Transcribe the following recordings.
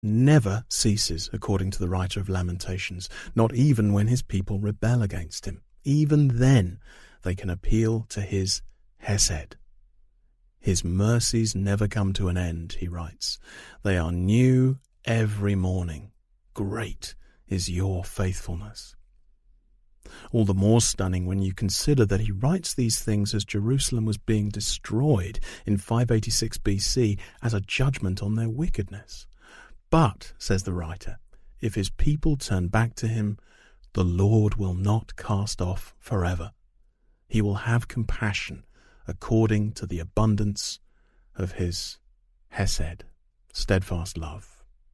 never ceases, according to the writer of Lamentations, not even when his people rebel against him. Even then, they can appeal to his hesed. His mercies never come to an end, he writes. They are new every morning. Great is your faithfulness. All the more stunning when you consider that he writes these things as Jerusalem was being destroyed in 586 BC as a judgment on their wickedness. But, says the writer, if his people turn back to him, the Lord will not cast off forever. He will have compassion according to the abundance of his hesed, steadfast love.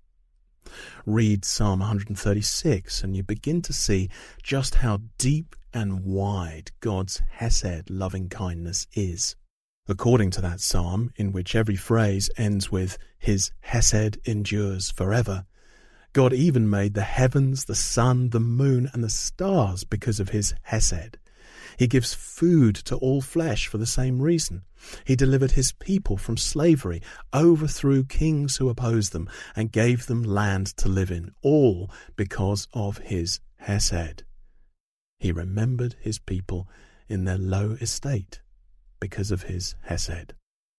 Read Psalm 136 and you begin to see just how deep and wide God's hesed loving kindness is. According to that psalm, in which every phrase ends with his hesed endures forever, God even made the heavens, the sun, the moon, and the stars because of his hesed. He gives food to all flesh for the same reason. He delivered his people from slavery, overthrew kings who opposed them, and gave them land to live in, all because of his hesed. He remembered his people in their low estate because of his hesed.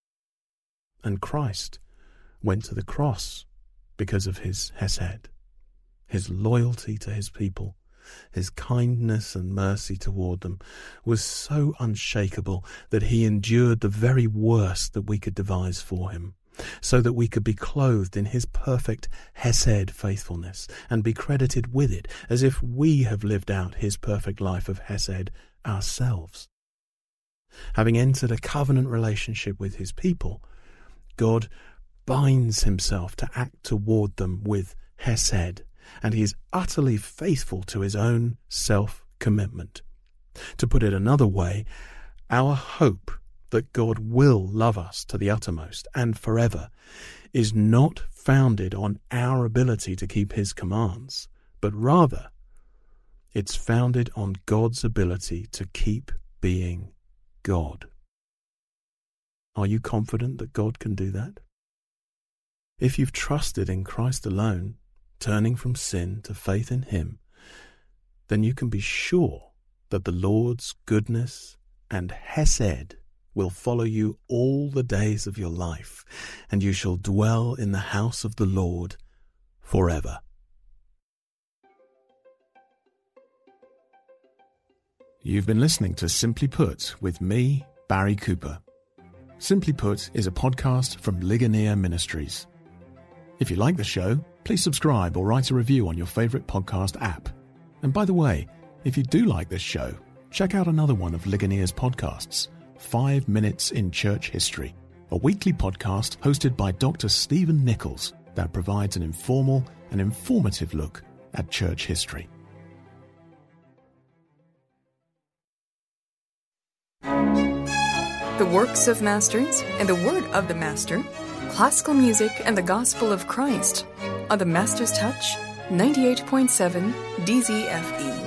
And Christ went to the cross because of his hesed, his loyalty to his people. His kindness and mercy toward them was so unshakable that he endured the very worst that we could devise for him, so that we could be clothed in his perfect hesed faithfulness and be credited with it as if we have lived out his perfect life of hesed ourselves. Having entered a covenant relationship with his people, God binds himself to act toward them with hesed, and he is utterly faithful to his own self-commitment. To put it another way, our hope that God will love us to the uttermost and forever is not founded on our ability to keep his commands, but rather it's founded on God's ability to keep being God. Are you confident that God can do that? If you've trusted in Christ alone, turning from sin to faith in him, then you can be sure that the Lord's goodness and hesed will follow you all the days of your life, and you shall dwell in the house of the Lord forever. You've been listening to Simply Put with me, Barry Cooper. Simply Put is a podcast from Ligonier Ministries. If you like the show, please subscribe or write a review on your favourite podcast app. And by the way, if you do like this show, check out another one of Ligonier's podcasts, 5 Minutes in Church History, a weekly podcast hosted by Dr. Stephen Nichols that provides an informal and informative look at church history. The works of masters and the word of the master, classical music and the gospel of Christ on the Master's Touch 98.7 DZFE.